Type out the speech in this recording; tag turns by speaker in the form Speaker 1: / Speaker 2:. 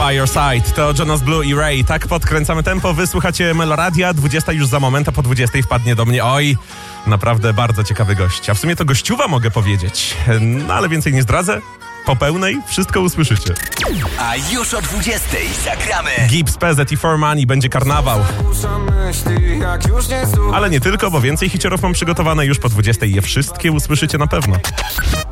Speaker 1: By Your Side. To Jonas Blue i Ray. Tak podkręcamy tempo. Wysłuchacie Meloradia. 20 już za moment, a po 20 wpadnie do mnie. Oj, naprawdę bardzo ciekawy gość. A w sumie to gościuwa mogę powiedzieć. No ale więcej nie zdradzę. Po pełnej wszystko usłyszycie.
Speaker 2: A już o 20 zagramy
Speaker 1: Gibbs, PZ i For Money, będzie karnawał. Ale nie tylko, bo więcej hiciorów mam przygotowane już po 20 i je wszystkie usłyszycie na pewno.